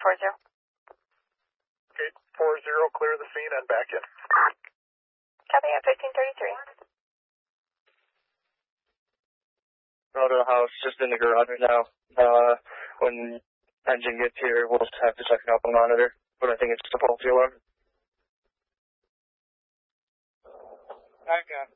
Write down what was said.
840. 840, clear the scene and back in. Copy at 1533. Go to the house, just in the garage right now. When engine gets here, we'll just have to check out the monitor, but I think it's just a faulty alarm. Okay.